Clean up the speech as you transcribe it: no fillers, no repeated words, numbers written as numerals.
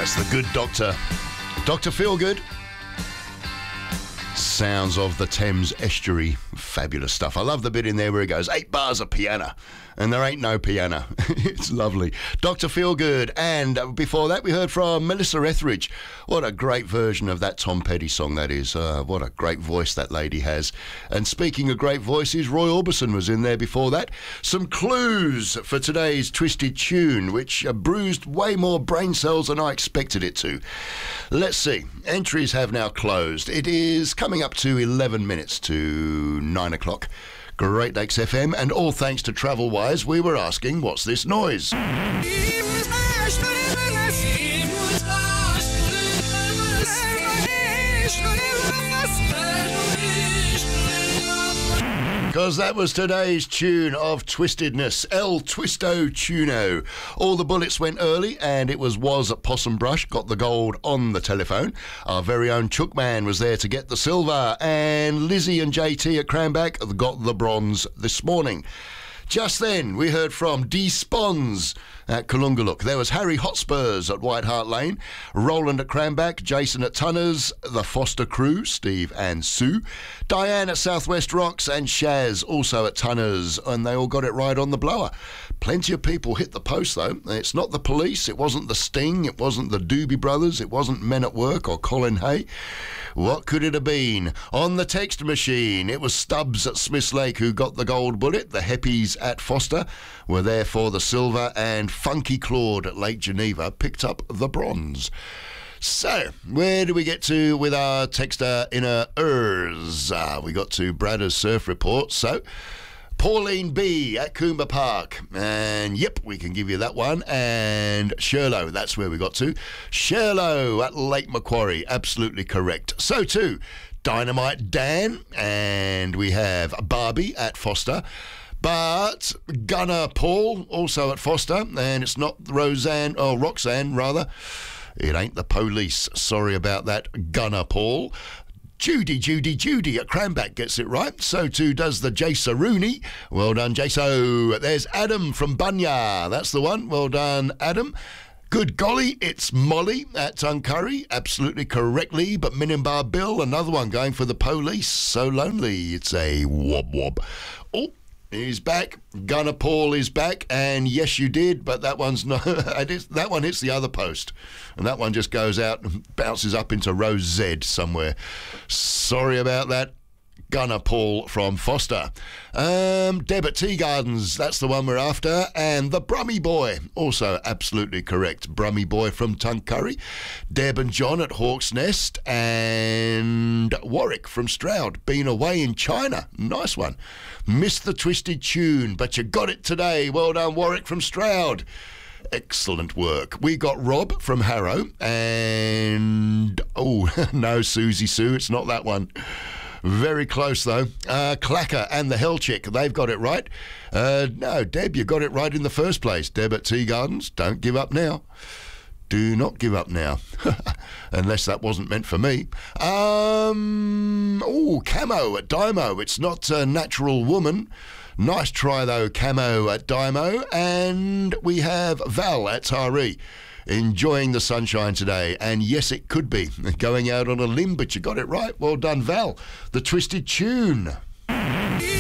The Good Doctor. Dr. Feelgood. Sounds of the Thames Estuary. Fabulous stuff. I love the bit in there where it goes, 8 bars of piano. And there ain't no piano. It's lovely. Dr. Feelgood. And before that, we heard from Melissa Etheridge. What a great version of that Tom Petty song that is. What a great voice that lady has. And speaking of great voices, Roy Orbison was in there before that. Some clues for today's Twisted Tune, which bruised way more brain cells than I expected it to. Let's see. Entries have now closed. It is coming up to 11 minutes to 9 o'clock. Great Lakes FM, and all thanks to TravelWise, we were asking, what's this noise? Because that was today's tune of Twistedness, El Twisto Tuno. All the bullets went early, and it was at Possum Brush, got the gold on the telephone. Our very own Chookman was there to get the silver, and Lizzie and JT at Cranback got the bronze this morning. Just then, we heard from D. Spons at Kalungaluk. There was Harry Hotspurs at White Hart Lane, Roland at Cranback, Jason at Tunners, the Foster crew, Steve and Sue, Diane at Southwest Rocks, and Shaz also at Tunners, and they all got it right on the blower. Plenty of people hit the post, though. It's not the Police, it wasn't the Sting, it wasn't the Doobie Brothers, it wasn't Men at Work or Colin Hay. What could it have been? On the text machine, it was Stubbs at Smiths Lake who got the gold bullet. The Heppies at Foster were there for the silver, and Funky Claude at Lake Geneva picked up the bronze. So, where do we get to with our texter inner ers? We got to Bradder's Surf Report, so Pauline B at Coomba Park, and yep, we can give you that one. And Sherlow, that's where we got to. Sherlow at Lake Macquarie, absolutely correct. So too, Dynamite Dan, and we have Barbie at Foster. But Gunner Paul, also at Foster, and it's not Roxanne, rather. It ain't the Police. Sorry about that, Gunner Paul. Judy at Cranback gets it right. So too does the Jaso Rooney. Well done, Jaso. There's Adam from Bunya. That's the one. Well done, Adam. Good golly, it's Molly at Tuncurry. Absolutely correctly. But Minimbar Bill, another one going for the Police. So lonely. It's a wob. Oh, he's back. Gunner Paul is back, and yes, you did, but that one's not. That one hits the other post, and that one just goes out and bounces up into row Z somewhere. Sorry about that, Gunner Paul from Foster. Deb at Tea Gardens, that's the one we're after, and the Brummy Boy, also absolutely correct. Brummy Boy from Tuncurry. Deb and John at Hawk's Nest, and Warwick from Stroud. Been away in China, nice one. Missed the Twisted Tune, but you got it today. Well done, Warwick from Stroud. Excellent work. We got Rob from Harrow, and no, Susie Sue, it's not that one. Very close, though. Clacker and the Hell Chick, they've got it right. No, Deb, you got it right in the first place. Deb at Tea Gardens, don't give up now. Do not give up now. Unless that wasn't meant for me. Camo at Dymo. It's not a Natural Woman. Nice try, though, Camo at Dymo. And we have Val at Taree. Enjoying the sunshine today, and yes, it could be going out on a limb, but you got it right. Well done, Val. The Twisted Tune.